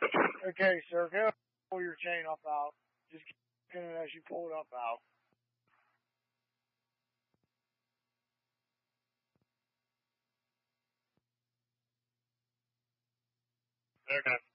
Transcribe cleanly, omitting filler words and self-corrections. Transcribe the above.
Okay, sir. Go pull your chain up out. Just get it as you pull it up out. Okay.